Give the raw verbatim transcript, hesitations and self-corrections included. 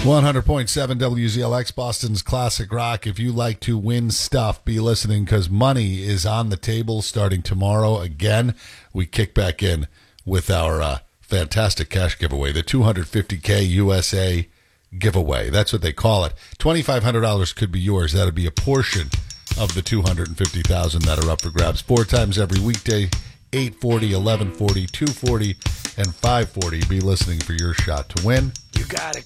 one hundred point seven W Z L X, Boston's classic rock. If you like to win stuff, be listening because money is on the table starting tomorrow. Again, we kick back in with our uh, fantastic cash giveaway, the two hundred fifty K U S A giveaway. That's what they call it. twenty-five hundred dollars could be yours. That would be a portion of the two hundred fifty thousand dollars that are up for grabs. Four times every weekday, eight forty, eleven forty, two forty, and five forty. Be listening for your shot to win. You got it.